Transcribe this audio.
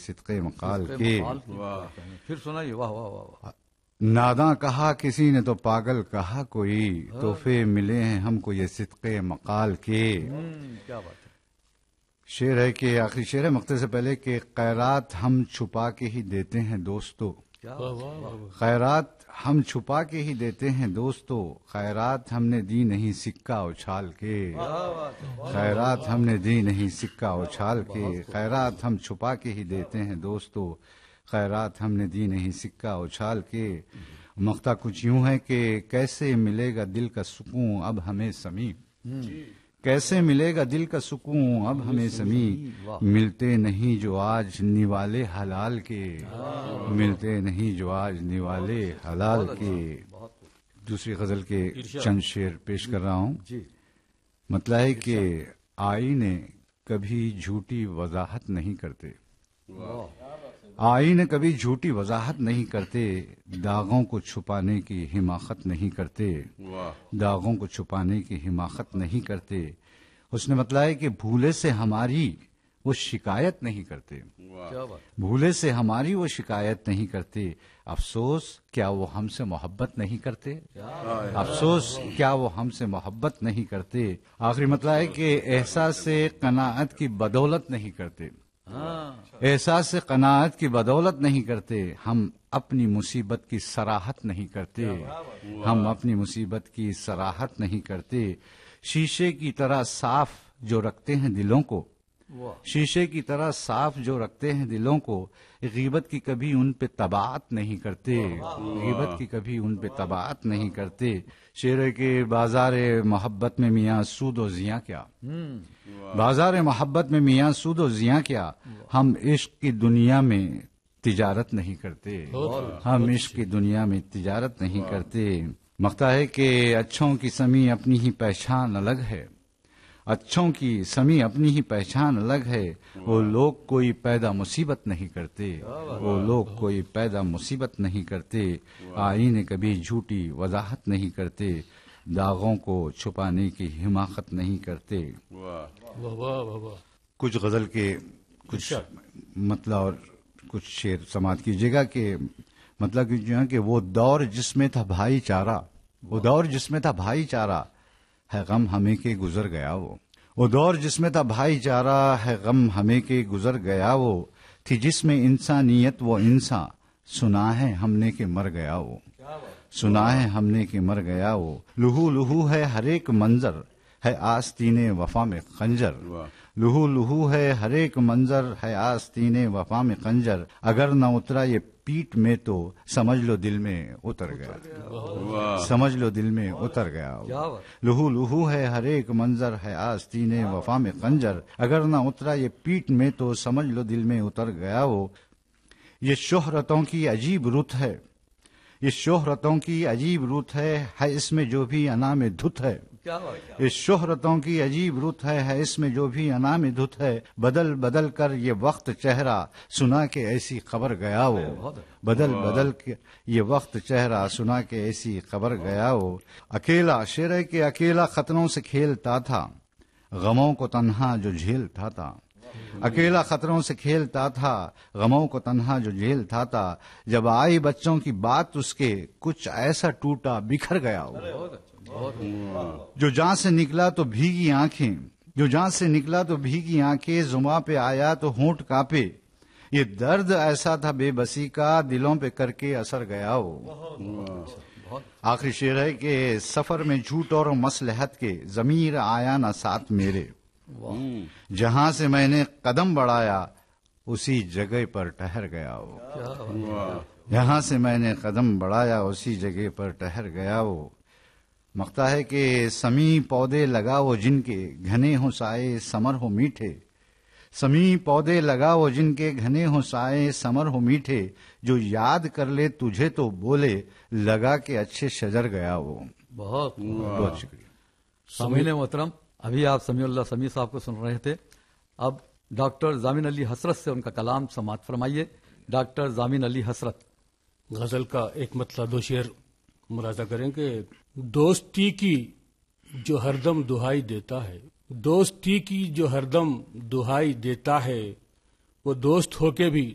صدق مقال کے. پھر سنائیے. واہ واہ واہ واہ. ناداں کہا کسی نے تو پاگل کہا کوئی، تحفے ملے ہیں ہم کو یہ صدق مقال کے. کیا بات ہے. شعر ہے کہ آخری شعر ہے مقطع سے پہلے کہ خیرات ہم چھپا کے ہی دیتے ہیں دوستو. خیرات ہم چھپا کے ہی دیتے ہیں دوستو، خیرات ہم نے دی نہیں سکہ اچھال کے. خیرات ہم نے دی نہیں سکہ اچھال کے، خیرات ہم چھپا کے ہی دیتے ہیں دوستو، خیرات ہم نے دی نہیں سکہ اچھال کے. مقطع کچھ یوں ہے کہ کیسے ملے گا دل کا سکون اب ہمیں سمیع، کیسے ملے گا دل کا سکون اب ہمیں سمیع، ملتے نہیں جو آج نوالے حلال کے، ملتے نہیں جو آج نوالے حلال کے. دوسری غزل کے چند شعر پیش کر رہا ہوں. مطلب ہے کہ آئینے کبھی جھوٹی وضاحت نہیں کرتے، آئینے کبھی جھوٹی وضاحت نہیں کرتے، داغوں کو چھپانے کی حماقت نہیں کرتے، داغوں کو چھپانے کی حماقت نہیں کرتے. اس نے مطلب ہے کہ بھولے سے ہماری وہ شکایت نہیں کرتے، بھولے سے ہماری وہ شکایت نہیں کرتے. افسوس کیا وہ ہم سے محبت نہیں کرتے، افسوس کیا وہ ہم سے محبت نہیں کرتے. آخری مطلب ہے کہ احساس قناعت کی بدولت نہیں کرتے، احساس قناعت کی بدولت نہیں کرتے. ہم اپنی مصیبت کی صراحت نہیں کرتے، ہم اپنی مصیبت کی صراحت نہیں کرتے. شیشے کی طرح صاف جو رکھتے ہیں دلوں کو، شیشے کی طرح صاف جو رکھتے ہیں دلوں کو، غیبت کی کبھی ان پہ طباعت نہیں کرتے، غیبت کی کبھی ان پہ طباعت نہیں کرتے. شعر کے بازار محبت میں میاں سود و زیاں کیا، بازار محبت میں میاں سود و زیاں کیا، ہم عشق کی دنیا میں تجارت نہیں کرتے، ہم عشق کی دنیا میں تجارت نہیں کرتے. مقطع ہے کہ اچھوں کی سمیع اپنی ہی پہچان الگ ہے، اچھوں کی سمیع اپنی ہی پہچان الگ ہے. وہ لوگ کوئی پیدا مصیبت نہیں کرتے، وہ لوگ کوئی پیدا مصیبت نہیں کرتے. آئینے کبھی جھوٹی وضاحت نہیں کرتے، داغوں کو چھپانے کی حماقت نہیں کرتے. کچھ غزل کے کچھ مطلب اور کچھ شعر سماعت کیجیے گا کہ مطلب جو ہے کہ وہ دور جس میں تھا بھائی چارہ، وہ دور جس میں تھا بھائی چارہ ہے غم ہمیں کے گزر گیا. وہ دور جس میں تھا بھائی چارہ ہے غم ہمیں کے گزر گیا. وہ تھی جس میں انسانیت وہ انسان، سنا ہے ہم نے کہ مر گیا. وہ سنا ہے ہم نے کہ مر گیا. وہ لہو لہو ہے ہر ایک منظر ہے آستین وفا میں خنجر، لہو لہو ہے ہر ایک منظر ہے آستین وفا میں خنجر. اگر نہ اترا یہ پیٹ میں تو سمجھ لو دل میں اتر گیا، سمجھ لو دل میں اتر گیا. لہو لہو ہے ہر ایک منظر ہے آستین وفا میں خنجر، اگر نہ اترا یہ پیٹ میں تو سمجھ لو دل میں اتر گیا. وہ یہ شہرتوں کی عجیب رت ہے، یہ شہرتوں کی عجیب رت ہے اس میں جو بھی انا میں دھت ہے. اس شہرتوں کی عجیب رت ہے اس میں جو بھی انا میں دھت ہے. بدل بدل کر یہ وقت چہرہ سنا کے ایسی خبر گیا. وہ بدل بدل کے یہ وقت چہرہ سنا کے ایسی خبر گیا. وہ اکیلا شعر ہے کہ اکیلا خطروں سے کھیلتا تھا، غموں کو تنہا جو جھیلتا تھا. اکیلا خطروں سے کھیلتا تھا، غموں کو تنہا جو جھیلتا تھا. جب آئی بچوں کی بات اس کے کچھ ایسا ٹوٹا بکھر گیا. جو جان سے نکلا تو بھیگی آنکھیں، جو جان سے نکلا تو بھیگی آنکھیں، زباں پہ آیا تو ہونٹ کانپے. یہ درد ایسا تھا بے بسی کا دلوں پہ کر کے اثر گیا. آخری شعر ہے کہ سفر میں جھوٹ اور مصلحت کے ضمیر آیا نہ ساتھ میرے، جہاں سے میں نے قدم بڑھایا اسی جگہ پر ٹھہر گیا. جہاں سے میں نے قدم بڑھایا اسی جگہ پر ٹھہر گیا. وہ مقطع ہے کہ سمیع پودے لگاؤ جن کے گھنے ہوں سائے ثمر ہو میٹھے، سمیع پودے لگاؤ جن کے گھنے ہوں سائے ثمر ہو میٹھے. جو یاد کر لے تجھے تو بولے لگا کے اچھے شجر گیا. وہ بہت بہت شکریہ. سامعین محترم، ابھی آپ سمیع اللہ سمیع صاحب کو سن رہے تھے. اب ڈاکٹر ضامن علی حسرت سے ان کا کلام سماعت فرمائیے. ڈاکٹر ضامن علی حسرت. غزل کا ایک مطلب دو شعر ملاحظہ کریں کہ دوستی کی جو ہردم دہائی دیتا ہے، دوستی کی جو ہردم دہائی دیتا ہے، وہ دوست ہو کے بھی